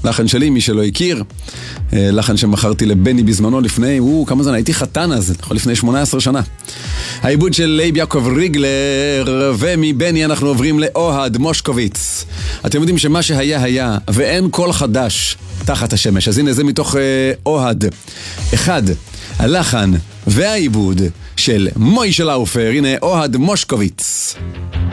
לחן שלי, מי שלא הכיר, לחן שמכרתי לבני בזמנו לפני, כמה זמן, הייתי חתן אז, לפני 18 שנה. העיבוד של לייב יעקב ריגלר, ומבני אנחנו עוברים לאוהד מושקוביץ. אתם יודעים שמה שהיה היה, ואין כל חדש תחת השמש. אז הנה זה מתוך אוהד. אחד, הלחן והעיבוד של מוישה לאופר, הנה אוהד מושקוביץ.